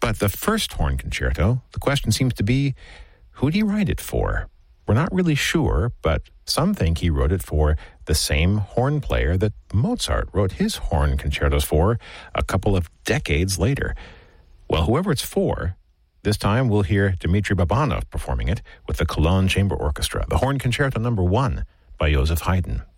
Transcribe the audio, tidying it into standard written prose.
But the first horn concerto, the question seems to be, who did he write it for? We're not really sure, but some think he wrote it for the same horn player that Mozart wrote his horn concertos for a couple of decades later. Well, whoever it's for, this time we'll hear Dmitri Babanov performing it with the Cologne Chamber Orchestra, the Horn Concerto No. 1 by Joseph Haydn.